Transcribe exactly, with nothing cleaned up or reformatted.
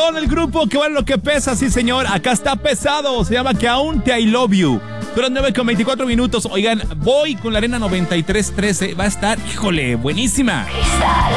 con el grupo que vale lo que pesa, sí señor. Acá está pesado, se llama Que Aún Te I Love You. Son las nueve con veinticuatro minutos. Oigan, voy con la Arena noventa y tres trece. Va a estar, híjole, buenísima. Cristal